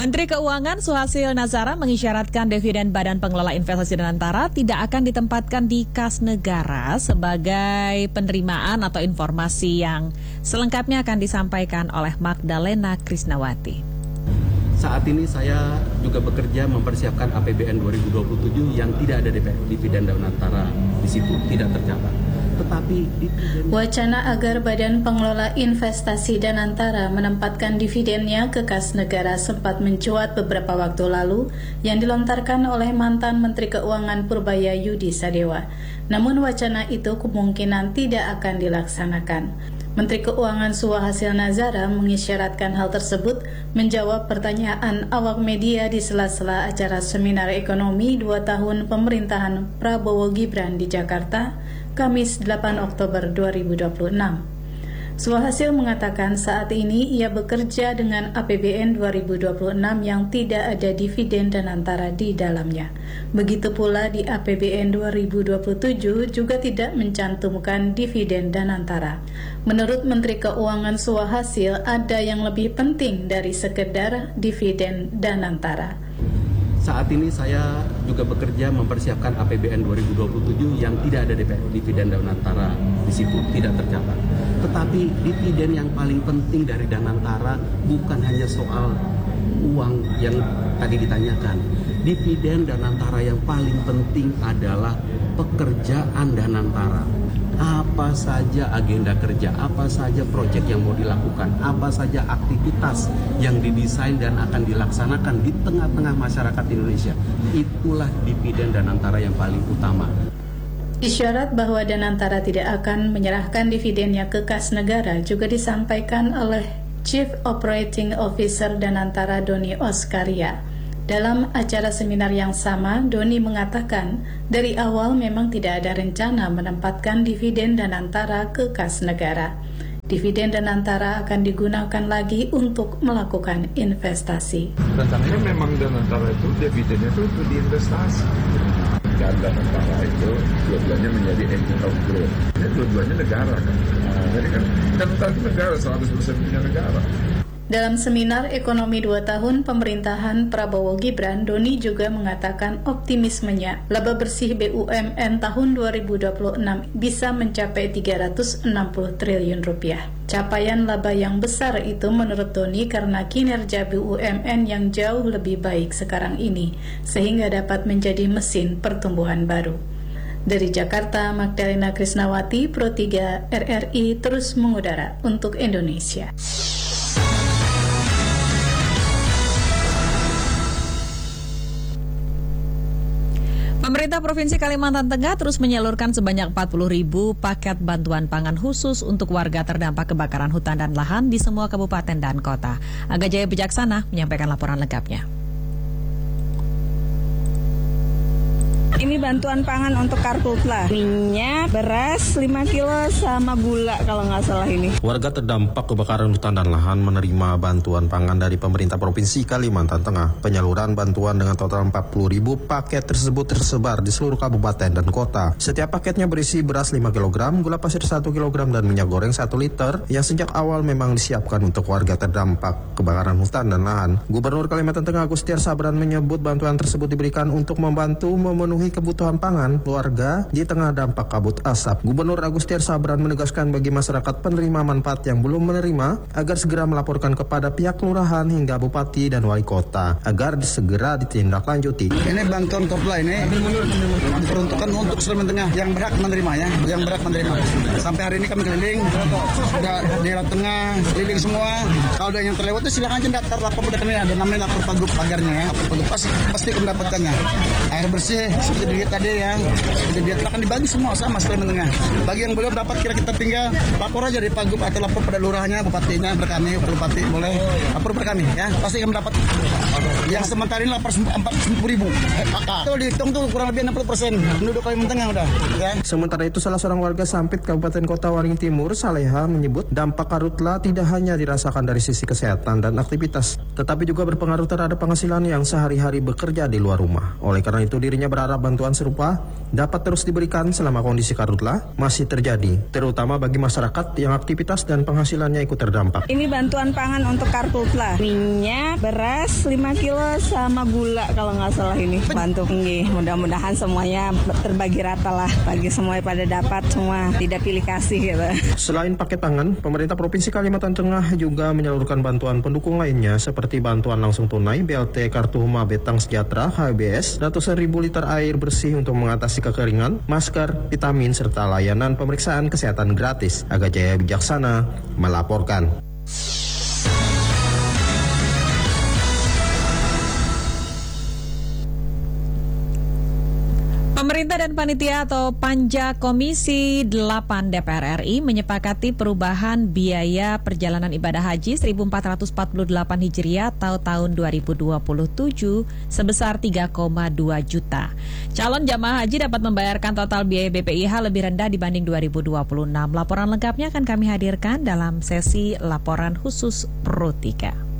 Menteri Keuangan Suhasil Nazara mengisyaratkan dividen Badan Pengelola Investasi Danantara tidak akan ditempatkan di kas negara sebagai penerimaan atau informasi yang selengkapnya akan disampaikan oleh Magdalena Krisnawati. Saat ini saya juga bekerja mempersiapkan APBN 2027 yang tidak ada dividen Danantara di situ, tidak tercatat. Wacana agar Badan Pengelola Investasi Danantara menempatkan dividennya ke kas negara sempat mencuat beberapa waktu lalu yang dilontarkan oleh mantan Menteri Keuangan Purbaya Yudi Sadewa. Namun wacana itu kemungkinan tidak akan dilaksanakan. Menteri Keuangan Suhasil Nazara mengisyaratkan hal tersebut menjawab pertanyaan awak media di sela-sela acara seminar ekonomi 2 tahun pemerintahan Prabowo Gibran di Jakarta, Kamis 8 Oktober 2026. Suhasil mengatakan saat ini ia bekerja dengan APBN 2026 yang tidak ada dividen Danantara di dalamnya. Begitu pula di APBN 2027 juga tidak mencantumkan dividen Danantara. Menurut Menteri Keuangan Suhasil, ada yang lebih penting dari sekedar dividen Danantara. Saat ini saya juga bekerja mempersiapkan APBN 2027 yang tidak ada dividen Danantara di situ, tidak tercatat. Tetapi dividen yang paling penting dari Danantara bukan hanya soal uang yang tadi ditanyakan. Dividen Danantara yang paling penting adalah pekerjaan Danantara. Apa saja agenda kerja, apa saja proyek yang mau dilakukan, apa saja aktivitas yang didesain dan akan dilaksanakan di tengah-tengah masyarakat Indonesia. Itulah dividen Danantara yang paling utama. Isyarat bahwa Danantara tidak akan menyerahkan dividennya ke kas negara juga disampaikan oleh Chief Operating Officer Danantara Doni Oskaria. Dalam acara seminar yang sama, Doni mengatakan dari awal memang tidak ada rencana menempatkan dividen Danantara ke kas negara. Dividen Danantara akan digunakan lagi untuk melakukan investasi. Rencananya memang Danantara itu dividennya itu untuk diinvestasi. Dan Danantara itu dua-duanya menjadi engine of growth. Ini dua-duanya negara kan. Jadi kan Danantara itu negara, 100% punya negara. Dalam seminar ekonomi 2 tahun pemerintahan Prabowo Gibran, Doni juga mengatakan optimismenya laba bersih BUMN tahun 2026 bisa mencapai 360 triliun rupiah. Capaian laba yang besar itu menurut Doni karena kinerja BUMN yang jauh lebih baik sekarang ini, sehingga dapat menjadi mesin pertumbuhan baru. Dari Jakarta, Magdalena Krisnawati, Pro 3 RRI terus mengudara untuk Indonesia. Pemerintah Provinsi Kalimantan Tengah terus menyalurkan sebanyak 40.000 paket bantuan pangan khusus untuk warga terdampak kebakaran hutan dan lahan di semua kabupaten dan kota. Aga Jaya Bijaksana menyampaikan laporan lengkapnya. Ini bantuan pangan untuk karhutla, minyak, beras 5 kilo sama gula kalau nggak salah ini. Warga terdampak kebakaran hutan dan lahan menerima bantuan pangan dari pemerintah Provinsi Kalimantan Tengah. Penyaluran bantuan dengan total 40.000 paket tersebut tersebar di seluruh kabupaten dan kota. Setiap paketnya berisi beras 5 kg, gula pasir 1 kg, dan minyak goreng 1 liter yang sejak awal memang disiapkan untuk warga terdampak kebakaran hutan dan lahan. Gubernur Kalimantan Tengah Agustiar Sabran menyebut bantuan tersebut diberikan untuk membantu memenuhi kebutuhan pangan keluarga di tengah dampak kabut asap. Gubernur Agustiar Sabran menegaskan bagi masyarakat penerima manfaat yang belum menerima agar segera melaporkan kepada pihak kelurahan hingga bupati dan wali kota agar segera ditindaklanjuti. Ini bantuan kopla ini diperuntukkan untuk Sulawesi Tengah yang berhak menerima ya, yang berhak menerima. Sampai hari ini kami keliling, sudah daerah tengah, keliling semua. Kalau ada yang terlewat silakan aja daftar lapor pada kami, ada namanya lapor Pagub pagarnya ya, lapor Pagub pasti mendapatkannya. Air bersih seperti dilihat tadi ya, dia akan dibagi semua sama Sulawesi Tengah. Bagi yang belum dapat kita tinggal lapor aja di Pagub atau lapor pada lurahnya, bupatinya, berkami, bupati boleh lapor pada kami ya, pasti akan mendapat. Yang sementara ini lapor 40.000 Kalau dihitung tuh kurang lebih 60% penduduk Kalimantan Tengah udah ya. Sementara itu salah seorang warga Sampit Kabupaten Kota Waringin Timur, Saleha, menyebut dampak karhutla tidak hanya dirasakan dari sisi kesehatan dan aktivitas, tetapi juga berpengaruh terhadap penghasilan yang sehari-hari bekerja di luar rumah. Oleh karena itu dirinya berharap bantuan serupa dapat terus diberikan selama kondisi karhutlah masih terjadi, terutama bagi masyarakat yang aktivitas dan penghasilannya ikut terdampak. Ini bantuan pangan untuk karhutlah, minyak, beras 5 kilo sama gula kalau nggak salah ini. Bantu nggih, mudah-mudahan semuanya terbagi rata lah, bagi semuanya pada dapat semua, tidak pilih kasih gitu. Selain paket pangan, pemerintah Provinsi Kalimantan Tengah juga menyalurkan bantuan pendukung lainnya seperti bantuan langsung tunai, BLT Kartu Huma Betang Sejahtera, HBS, ratusan ribu liter air bersih untuk mengatasi kekeringan, masker, vitamin, serta layanan pemeriksaan kesehatan gratis. Aga Jaya Bijaksana melaporkan. Pemerintah dan panitia atau Panja Komisi 8 DPR RI menyepakati perubahan biaya perjalanan ibadah haji 1448 Hijriah atau tahun 2027 sebesar 3,2 juta. Calon jamaah haji dapat membayarkan total biaya BPIH lebih rendah dibanding 2026. Laporan lengkapnya akan kami hadirkan dalam sesi laporan khusus Pro 3.